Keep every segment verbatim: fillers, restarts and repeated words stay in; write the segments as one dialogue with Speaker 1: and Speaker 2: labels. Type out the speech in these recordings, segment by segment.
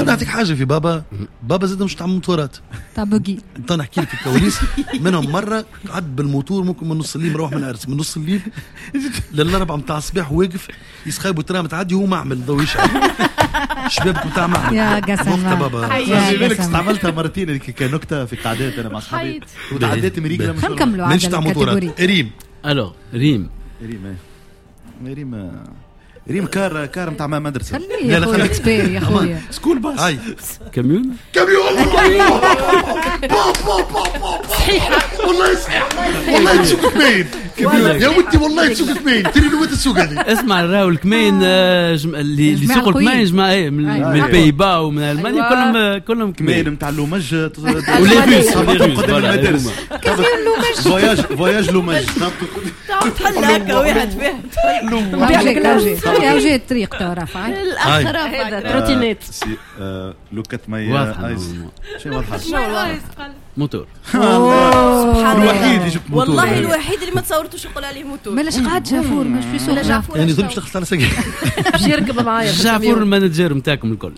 Speaker 1: نعطيك حاجه في بابا بابا زاد مش تاع موتورات
Speaker 2: تاع بوغي.
Speaker 1: انت نحكي لك الكواليس منهم مره قعد بالموتور ممكن من نص الليل مروح من العرس من نص الليل للاربعه نتاع الصباح واقف يسخايبوا ترى متعدي هو معمل ضوي يشعل شباب نتاع معمل
Speaker 2: يا قسم
Speaker 1: بابا
Speaker 3: بالك استعملتها مرتين هذيك كنكته في التعديات انا مع اصحابي وتعديت مريقله
Speaker 2: خلينا نكملوا على الكاتيجوري.
Speaker 1: ريم
Speaker 4: الو ريم
Speaker 3: ريم ريم ريم كار كار نتاع ما مدرسه.
Speaker 2: خليه يا خويا اكسبير يا خويا
Speaker 3: سكول باص
Speaker 1: هاي
Speaker 4: كاميون
Speaker 1: كاميون صحيحه والله صحيح والله تسوق اثنين يا ودي والله تسوق اثنين تري له السوق هذه.
Speaker 4: اسمع راهو الكمين اللي اللي سوق الكمين جماعه ايه من البيبا ومن المانيا كلهم كلهم كمين
Speaker 3: نتاع اللومج
Speaker 4: وليفيس
Speaker 3: قدام المدارس فواياج فواياج لومج
Speaker 5: تحل هكا واحد فيه
Speaker 2: يا وجه الطريق تو رافع
Speaker 5: الاخر هذا تروتينيت
Speaker 3: لوكات ماي ايز شنو واضحه
Speaker 4: موتور
Speaker 3: الوحيد اللي جبت موتور
Speaker 5: والله الوحيد اللي ما تصورتوش يقول عليه موتور.
Speaker 2: مالاش قاعد جافور مش في سوق
Speaker 5: جافور
Speaker 1: يعني ضرب شخص على سجل
Speaker 5: باش يركب معايا
Speaker 4: جافور المانجر نتاعكم الكل.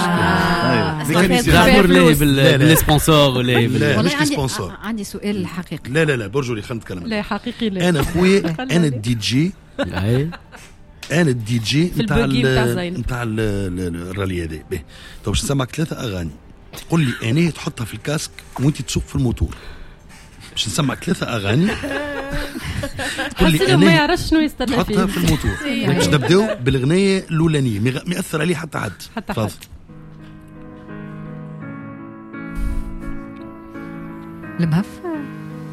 Speaker 3: جافور
Speaker 4: ليه بالسبونسور ولا
Speaker 1: مش سبونسور.
Speaker 2: عندي سؤال حقيقي.
Speaker 1: لا لا لا برجولي خلينا نتكلم.
Speaker 5: لا حقيقي لا
Speaker 1: انا خويا انا الدي جي انا الدي جي نتاع نتاع الرالي هذا باهي تو باش نسمعك ثلاثه اغاني قل لي اني تحطها في الكاسك وانت تسوق في الموتور باش نسمعك ثلاثه اغاني
Speaker 5: قل لي ما يعرفش شنو يستنى
Speaker 1: تحطها في الموتور باش نبداو بالاغنيه الاولانيه ما ياثر عليه حتى حد
Speaker 5: حتى حد.
Speaker 2: المهف